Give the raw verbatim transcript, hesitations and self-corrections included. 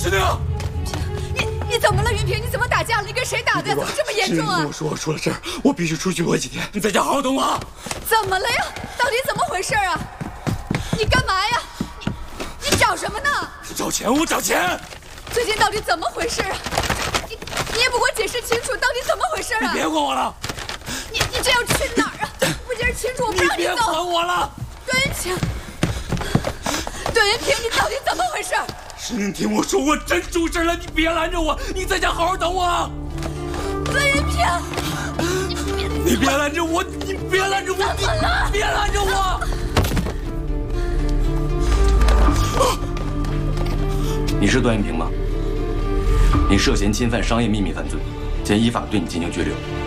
陈宁， 你你怎么了，云平？你怎么打架了？你跟谁打的呀？怎么这么严重啊？ 我说我出了事儿，我必须出去过几天。你在家好好等我啊！ 怎么了呀？到底怎么回事啊？你干嘛呀？你你找什么呢？ 找钱，我找钱。 最近到底怎么回事啊？你你也不给我解释清楚，到底怎么回事啊？ 你别管我了。 你你这要去哪儿啊？不解释清楚，我不让你走。 你别管我了。 段云平，段云平，你到底怎么回事？ 是你听我说，我真出事了，你别拦着我，你在家好好等我啊。 段云平， 你别拦着我，你别拦着我， 怎么了？ 别拦着我。 你是段云平吗？你涉嫌侵犯商业秘密犯罪，现依法对你进行拘留。